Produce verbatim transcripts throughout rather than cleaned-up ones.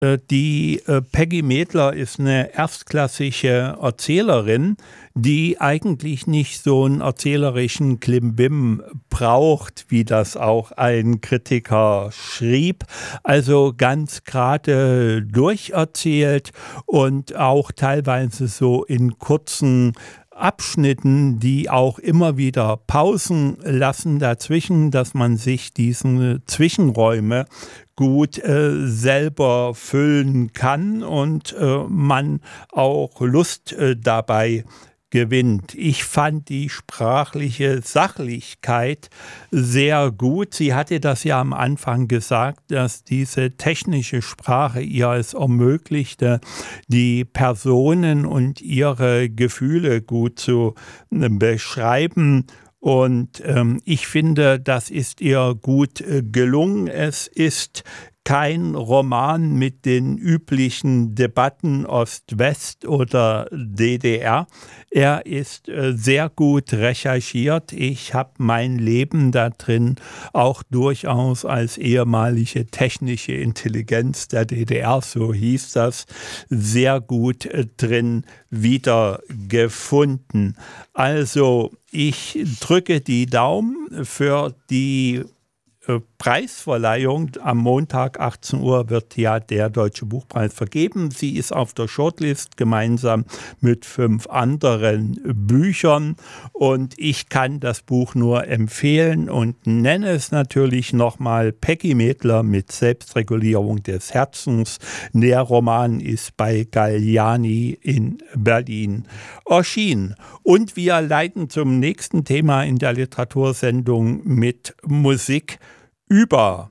Äh, Die äh, Peggy Medler ist eine erstklassige Erzählerin, die eigentlich nicht so einen erzählerischen Klimbim braucht, wie das auch ein Kritiker schrieb. Also ganz gerade durcherzählt und auch teilweise so in kurzen Abschnitten, die auch immer wieder Pausen lassen dazwischen, dass man sich diese Zwischenräume gut äh, selber füllen kann und äh, man auch Lust äh, dabei gewinnt. Ich fand die sprachliche Sachlichkeit sehr gut. Sie hatte das ja am Anfang gesagt, dass diese technische Sprache ihr es ermöglichte, die Personen und ihre Gefühle gut zu äh, beschreiben. Und ähm, ich finde, das ist ihr gut äh, gelungen. Es ist kein Roman mit den üblichen Debatten Ost-West oder D D R. Er ist äh, sehr gut recherchiert. Ich habe mein Leben da drin auch durchaus als ehemalige technische Intelligenz der D D R, so hieß das, sehr gut äh, drin wiedergefunden. Also ich drücke die Daumen für die äh, Preisverleihung. Am Montag achtzehn Uhr wird ja der Deutsche Buchpreis vergeben. Sie ist auf der Shortlist gemeinsam mit fünf anderen Büchern und ich kann das Buch nur empfehlen und nenne es natürlich nochmal Peggy Medler mit Selbstregulierung des Herzens. Der Roman ist bei Galliani in Berlin erschienen. Und wir leiten zum nächsten Thema in der Literatursendung mit Musik über.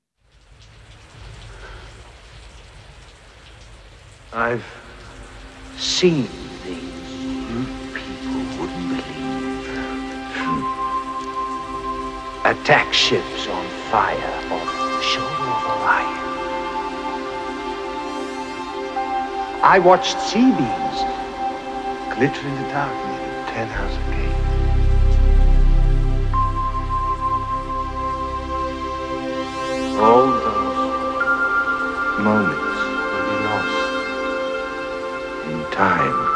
I've seen things you people wouldn't believe. Attack ships on fire off the shoulder of Orion. I watched sea beams glitter in the dark near the Tannhauser Gate. All those moments will be lost in time.